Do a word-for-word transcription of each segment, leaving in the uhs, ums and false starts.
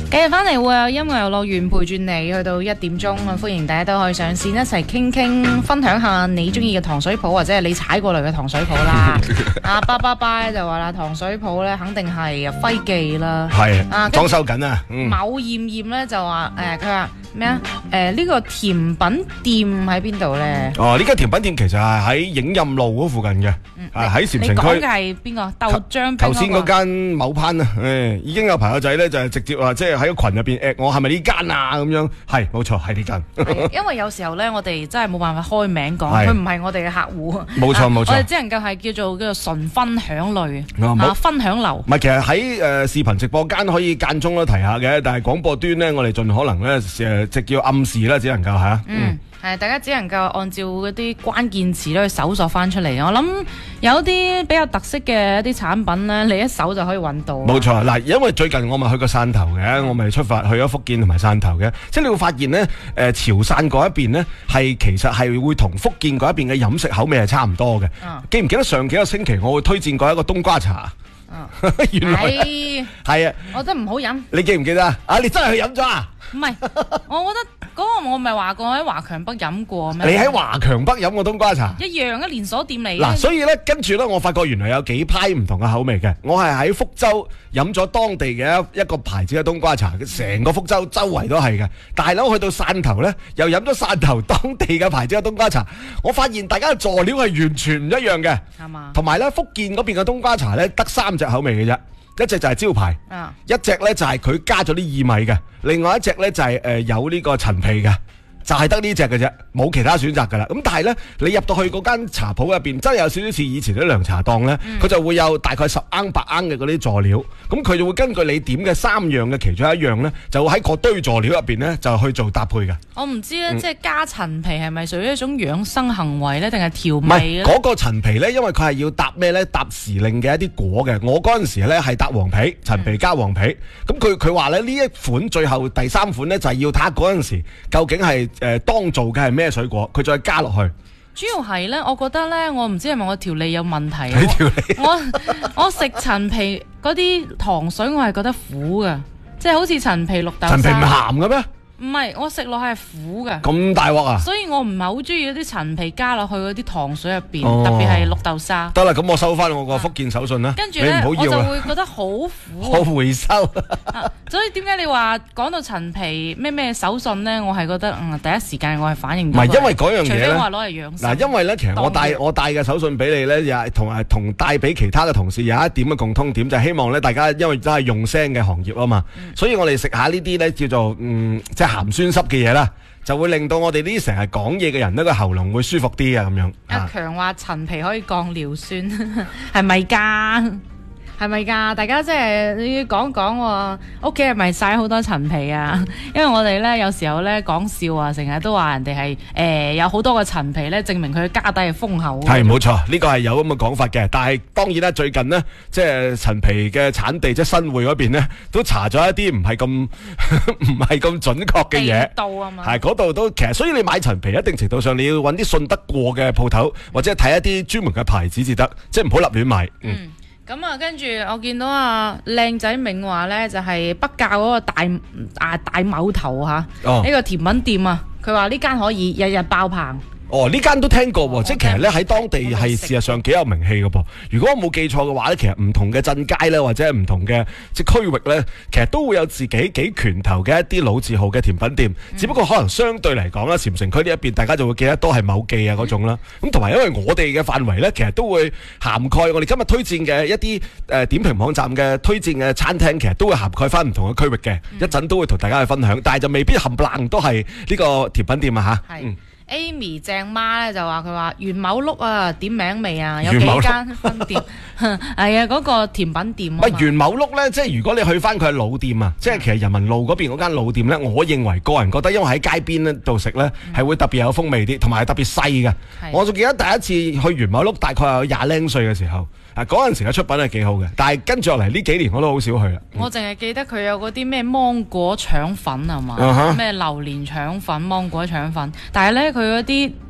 繼日翻嚟會有音樂遊樂園陪住你去到一點鐘啊！歡迎大家都可以上線一齊傾傾，分享下你中意嘅糖水鋪或者係你踩過嚟嘅糖水鋪啦。阿巴巴巴就話啦，糖水鋪咧肯定係輝記啦， 係啊裝修緊啊。 某艷艷咧就話誒，佢話咩啊？誒呢個甜品店喺邊度咧？ 哦，呢間甜品店其實係喺影蔭路嗰附近嘅，啊喺禪城區。 你講嘅係邊個？豆漿頭先嗰間某烹啊，誒已經有朋友仔咧就係直接話即係喺個群入邊誒，我係咪呢間啊？咁樣係冇錯，係呢間。 因為有時候咧，我哋真係冇辦法開名講，佢唔係我哋嘅客戶。 冇錯冇錯， 我哋只能夠係叫做叫做純分享類啊，分享流。 唔係，其實喺誒視頻直播間可以間中都提下嘅，但係廣播端咧，我哋盡可能咧誒直叫暗示啦，只能夠嚇。 嗯。係，大家只能夠按照嗰啲關鍵詞咧去搜索翻出嚟。我諗有啲比較特色嘅一啲產品咧，你一搜就可以揾到。 冇錯，嗱，因為最近我咪去過汕頭嘅，我咪出發去咗福建同埋汕頭嘅，即係你會發現呢，誒潮汕嗰一邊呢，係其實係會同福建嗰一邊嘅飲食口味係差唔多嘅。嗯、記唔記得上幾個星期我會推薦過一個冬瓜茶？ 嗯、 原來係啊， 我覺得唔好飲。 你記唔記得啊？啊，你真係去飲咗啊？ 唔係，我覺得嗰個我咪話過我喺華強北飲過咩？ 你喺華強北飲過冬瓜茶？ 一樣嘅連鎖店嚟嘅。 嗱，所以咧跟住咧，我發覺原來有幾派唔同嘅口味嘅。我係喺福州飲咗當地嘅一一個牌子嘅冬瓜茶，成個福州周圍都係嘅。但係咧，我去到汕頭咧，又飲咗汕頭當地嘅牌子嘅冬瓜茶，我發現大家嘅佐料係完全唔一樣嘅。係嘛？同埋咧，福建嗰邊嘅冬瓜茶咧，得三隻口味嘅啫。一隻就係招牌，啊、一隻咧就係佢加咗啲薏米嘅，另外一隻咧就係誒有呢個陳皮嘅，就係得呢隻嘅啫，冇其他選擇噶啦。咁但係咧，你入到去嗰間茶鋪入邊，真係有少少似以前啲涼茶檔咧，佢、嗯、就會有大概十盎八盎嘅嗰啲佐料，咁佢就會根據你點嘅三樣嘅其中一樣咧，就會喺嗰堆佐料入邊咧就去做搭配嘅。 我唔知咧，嗯、即係加陳皮係咪屬於一種養生行為咧，定係調味？唔係嗰個陳皮咧，因為佢係要搭咩咧？搭時令嘅一啲果嘅。我嗰陣時咧係搭黃皮，陳皮加黃皮。咁佢佢話咧呢一款最後第三款咧就係要睇下嗰陣時究竟係誒、呃、當造嘅係咩水果，佢再加落去。 主要係咧，我覺得咧，我唔知係咪我條脷有問題。 你條脷？ 我我食陳皮嗰啲糖水，我係覺得苦㗎，即係好似陳皮綠豆沙。 陳皮唔鹹嘅咩？ 唔係，我食落係苦嘅。 咁大鑊啊！ 所以我唔係好中意嗰啲陳皮加落去嗰啲糖水入邊， 哦、 特別係綠豆沙。 得啦，咁我收翻我個福建手信啦。 跟住咧，我就會覺得好苦。 我回收、 啊。所以點解你話講到陳皮咩咩手信咧？我係覺得嗯第一時間我係反應唔係因為嗰樣嘢咧。 除非我係攞嚟養生。 嗱，因為咧其實我帶我帶嘅手信俾你咧，又係同埋同帶俾其他嘅同事有一點嘅共通點，就係、是、希望咧大家因為都係用聲嘅行業啊嘛，嗯、所以我哋食下呢啲咧叫做嗯即係鹹酸濕嘅嘢啦，就會令到我哋呢啲成日講嘢嘅人呢個喉嚨會舒服啲啊咁樣。 阿強話陳皮可以降尿酸，係咪㗎？係咪㗎？大家即係你要講講喎，屋企係咪曬好多陳皮啊？因為我哋咧有時候咧講笑啊，成日都話人哋係誒有好多個陳皮咧，證明佢家底係豐厚。係冇錯，呢個係有咁嘅講法嘅。但係當然啦，最近呢，即係陳皮嘅產地即係新會嗰邊呢，都查咗一啲唔係咁唔係咁準確嘅嘢。地道啊嘛。係嗰度都其實，所以你買陳皮一定程度上你要揾啲信得過嘅鋪頭，或者睇一啲專門嘅牌子至得，即係唔好立亂買。嗯。嗯咁啊，跟住我見到啊靚仔明話咧，就係北滘嗰個大啊大某頭嚇，呢、哦、個甜品店啊，佢話呢間可以日日爆棚。哦，呢間都聽過喎，哦、即係其實咧喺當地係事實上幾有名氣嘅噃。如果我冇記錯嘅話咧，其實唔同嘅鎮街咧，或者係唔同嘅即係區域咧，其實都會有自己幾拳頭嘅一啲老字號嘅甜品店。嗯、只不過可能相對嚟講啦，禪城區呢一邊大家就會記得多係某記啊嗰種啦。咁同埋因為我哋嘅範圍咧，其實都會涵蓋我哋今日推薦嘅一啲誒、呃、點評網站嘅推薦嘅餐廳，其實都會涵蓋翻唔同嘅區域嘅。嗯、一陣都會同大家去分享，但係就未必冚唪唥都係呢個甜品店啊嚇。嗯。Amy 鄭媽咧就話佢話元某碌啊，點名未啊？有幾間分店係啊，嗰個甜品店啊。元某碌咧，即係如果你去翻佢嘅老店啊，即係其實人民路嗰邊嗰間老店咧，我認為個人覺得，因為喺街邊咧度食咧，係會特別有風味啲，同埋特別細嘅。我仲記得第一次去元某碌，大概有廿零歲嘅時候。啊！嗰陣時嘅出品係幾好嘅，但係跟住落嚟呢幾年我都好少去啦。我淨係記得佢有嗰啲咩芒果腸粉係嘛，咩、uh huh. 榴蓮腸粉、芒果腸粉，但係咧佢嗰啲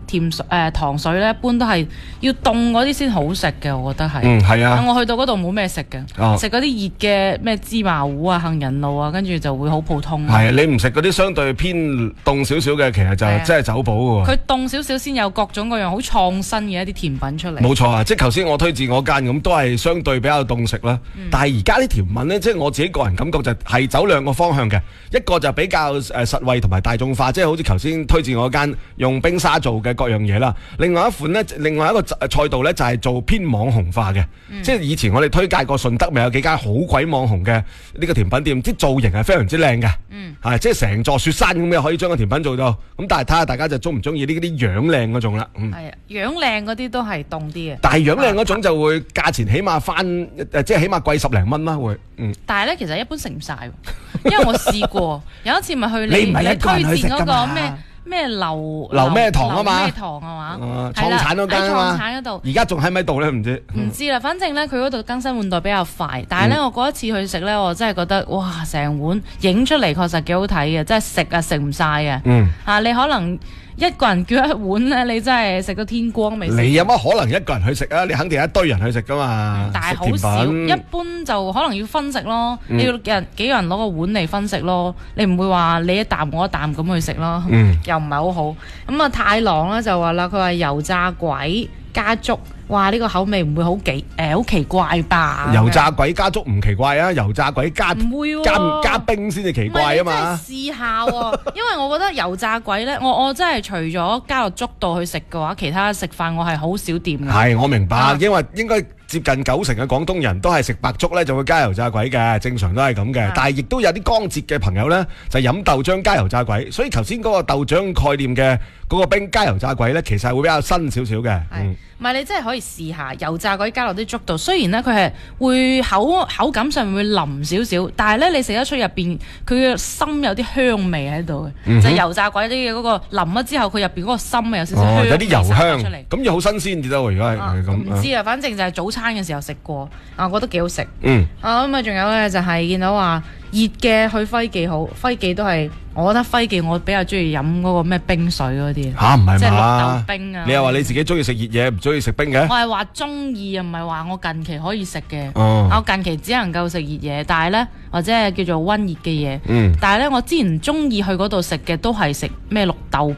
甜水誒糖水咧，一般都係要凍嗰啲先好食嘅，我覺得係。 嗯，係啊。 我去到嗰度冇咩食嘅，食嗰啲熱嘅咩芝麻糊啊、杏仁露啊，跟住就會好普通。 係啊，你唔食嗰啲相對偏凍少少嘅，其實就真係走寶嘅喎。 佢凍少少先有各種各樣好創新嘅一啲甜品出嚟。 冇錯啊，即係頭先我推薦嗰間咁，都係相對比較凍食啦。嗯、但係而家啲甜品呢，即係我自己個人感覺就係走兩個方向嘅，一個就比較誒實惠同埋大眾化，即係好似頭先推薦嗰間用冰沙做嘅各樣嘢啦。另外一款呢，另外一個賽道呢，就係做偏網紅化嘅，嗯、即係以前我哋推介過順德咪有幾間好鬼網紅嘅呢個甜品店，啲造型係非常之靚嘅，嗯、即係成座雪山咁樣可以將個甜品做到。咁但係睇下大家就中唔中意呢啲樣靚嗰種啦。嗯， 係啊，樣靚嗰啲都係凍啲嘅。 但係樣靚嗰種就會價錢起碼翻誒，即係起碼貴十零蚊啦，會。嗯。但係咧，其實一般食唔晒，因為我試過有一次咪去你你推薦嗰個咩？咩流流咩堂啊嘛？ 咩堂啊嘛？ 創產嗰間啊嘛？ 創產嗰度。 而家仲喺咪度咧？唔知。 唔知啦，反正咧佢嗰度更新換代比較快，但係咧我嗰一次去食咧，我真係覺得哇，成碗影出嚟確實幾好睇嘅，真係食啊食唔晒嘅。嗯。啊，你可能一個人叫一碗咧，你真係食到天光未？ 你有乜可能一個人去食啊？你肯定一堆人去食噶嘛。 但係好少，一般就可能要分食咯。嗯、你要人幾個人攞個碗嚟分食咯。你唔會話你一啖我一啖咁去食咯。嗯、又唔係好好。咁啊，太郎咧就話啦，佢話油炸鬼加粥。哇！呢、這個口味唔會好奇誒，好、呃、奇怪吧？ 油炸鬼加粥唔奇怪啊，油炸鬼加唔會、啊、 加加冰先至奇怪啊嘛！ 試下喎、啊，因為我覺得油炸鬼咧，我我真係除咗加落粥度去食嘅話，其他食飯我係好少掂嘅。 係，我明白，啊、因為應該接近九成嘅廣東人都係食白粥咧，就會加油炸鬼嘅，正常都係咁嘅。啊、但係亦都有啲江浙嘅朋友咧，就飲豆漿加油炸鬼，所以頭先嗰個豆漿概念嘅嗰個冰加油炸鬼咧，其實係會比較新少少嘅。嗯。 唔係，你真係可以試下油炸鬼加落啲粥度，雖然咧佢係會口口感上面會腍少少，但係咧你食得出入邊佢嘅心有啲香味喺度嘅，嗯、哼就係油炸鬼啲嘅嗰個腍咗之後，佢入邊嗰個心有少少香、哦， 有啲油香出嚟，咁又好新鮮至得喎。如果係咁， 唔知啊，反正就係早餐嘅時候食過，啊，我覺得幾好食。 嗯， 啊咁啊，仲有咧就係見到話熱嘅去輝記好，輝記都係。我覺得輝記我比較中意飲嗰個咩冰水嗰啲嚇，唔係嘛？ 即係綠豆冰啊！ 你又話你自己中意食熱嘢，唔中意食冰嘅？ 我係話中意啊，唔係話我近期可以食嘅。 哦、 我近期只能夠食熱嘢，但係咧或者係叫做溫熱嘅嘢。 嗯。 但係咧，我之前中意去嗰度食嘅都係食咩綠豆